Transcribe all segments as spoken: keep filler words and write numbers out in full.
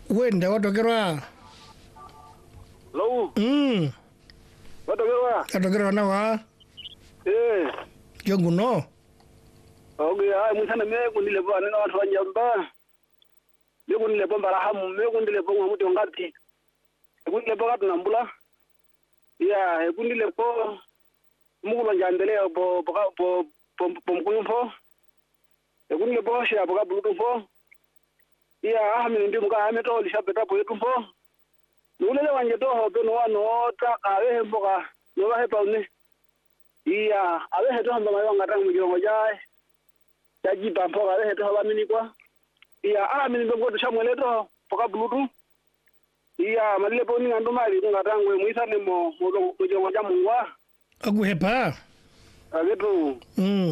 Wenda watokerwa. Hello. Mm. Watokerwa. Watokerwa na wa. Eh. Jongu no. Okay, ah musana me kundile ba nina watu wanyamba. Me kundile ba barahamu, me kundile ba ngamuti ngati. Kundile ba katu nambula. Ya, kundile ba mukulo njandele bo bo bo bo mkulumfo. Kundile ba sha ba bulufo. Ya, ahmi ndi muka ameto lishabeta po yetumfo. Nulele wanje toho beno wano ta kawe mboka. No ba hepa une. Iya, awe heto hamba mayo ngata mujiro jai. Jaji bampo awe heto haba mini kwa. Iya, ah mini bongo to shamwele to poka blutu. Iya, malile poni ngando mali ngata ngwe muisa ne mo mo mujiro ja mungwa. Agu hepa. Agetu. Mm.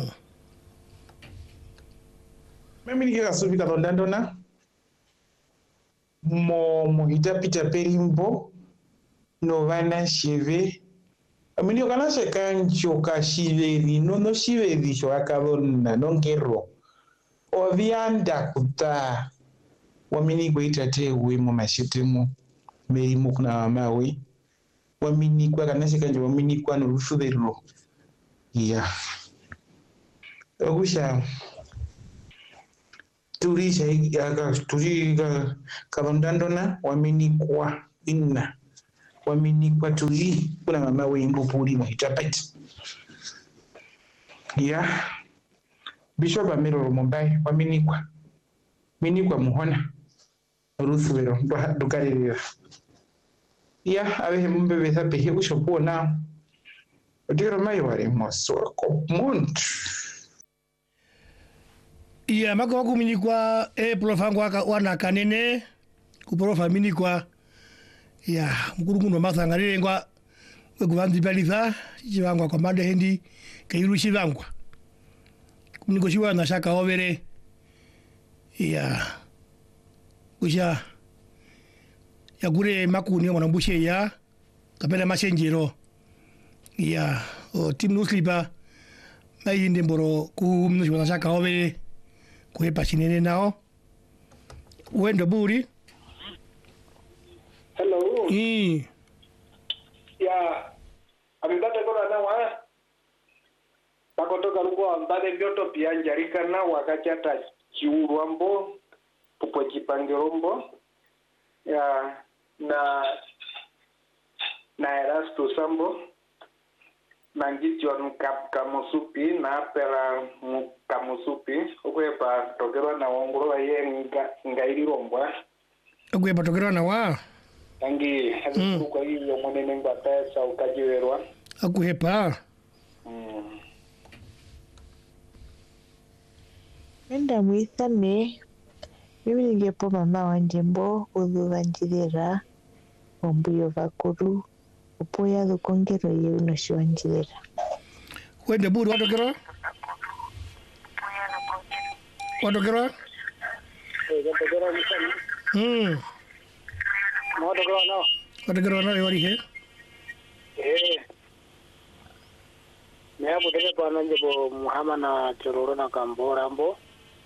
Mimi nikiwa suvika tondandona. Mo mo hitapita perimbo no vana shive. Amini kana shekancho kashiveri no no shiveri sho akavonna no ngero. Ovianda kuta wamini kuita tewe mu mashitemu meri mu kuna mawe. Wamini kwa kana shekancho wamini kwa no rushuvero. Yeah. Ogusha turisha aga turiga kabandandona wamini kwa inna wamini kwa turi kuna mama wimbo puri mo hitapati ya bishop amiro mombai wamini kwa mini kwa muhona ruthwero dukarira ya abe mumbe beza pehe ushopo na odiro mayo wari moso ko mont. Iya mako waku mini kwa e profangu waka wana kanene kuprofa mini kwa ya mkurukundo masangarire ngwa kwekuvanzi paliza chivangwa kwa mande hendi kairu chivangwa kuniko chiwa na shaka overe ya kusha ya gure makuni mwana mbushe ya kapela machenjero ya o timu nuslipa mayinde mboro ku mnu chiwa na shaka overe kuhepa chinene nao wendo buri. Hello. Mm. Ya, abibata kona na wa. Pakotoka luko ambale byoto pia njarika na wakachata chiurwambo popo chipangirombo. Ya, na na erasto sambo. Nangichi wa kamusupi na pera kamusupi okwepa tokerwa na wongoro wa ye ngairi rombwa Okwepa tokerwa na wa tangi haziku kwa hiyo mwenene ngwa pesa ukajiwerwa akuhepa mm. Enda mwithane mimi ningepo mama wanje mbo uthuvanjirira ombuyo vakuru upoya thukongero ye uno shiwanjirira wende buri watokerwa watokerwa Eh, tokerwa msani. mm Mo tokerwa nao. watokerwa na yori he Eh. Mea budere pana njebo Muhammad na Chororo na Kambora mbo.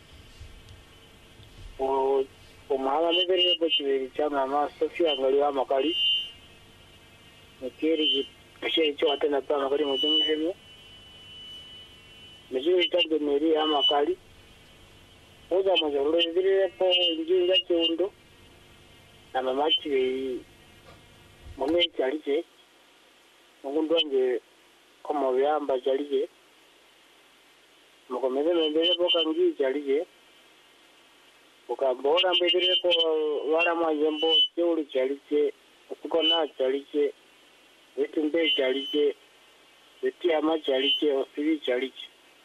O o Muhammad mebere bo chiri chama ma Sofia ngaliwa makali. Mekeri kishe cho atena pa makali mujungemo. Mejiri tagde meri ya makali. Oza majoro ndire po njinga chondo. Na mamachi we mome chalije. Mungundwange como vyamba chalije. Mukomeze mbele boka ngi chalije. Ukambora mbele po wala mwajembo cheuli chalije. Ukona chalije. Wetumbe chalije. Weti ama chalije osiri chalije.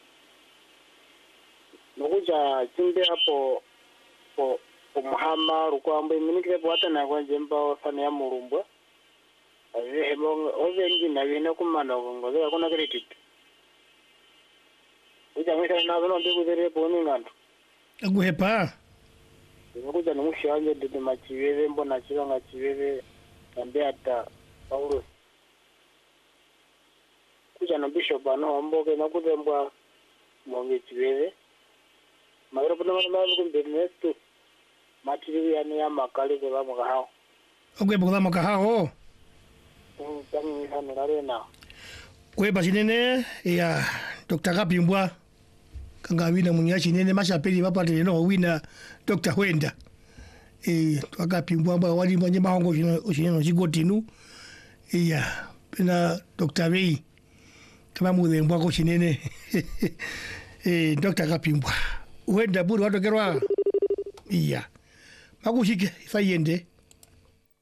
Nukuja timbe hapo po umuhama rukwambo iminike bwata na kwanjemba fana ya murumbwa. Aze hemo ozengi na bina kumana ngo ze akona credit. Uja mwita na bano ndiku zere boni ngando. akuhepa Nukuja numushanje de machiveve mbona chiranga chiveve ambe ata Paulo. Kuja na bishop ano mboge na kuzembwa monge chiveve. Magro puna mana kumbe nesto matiri ya yani ya makali ke ba mo ka hao Okay, bukda makahao. mm tani ha no la na Kwe basinene ya Doctor Kapimbwa. Kanga wina munyachi nene masha peli bapate no wina Doctor Wenda. Eh Kapimbwa ba wali manye mahongo shino shigotinu. Iya pena Doctor Wei. Kama mude mbwa ko shinene. Eh Doctor Kapimbwa. Wenda buru watokerwa. Iya. Makushike fayende.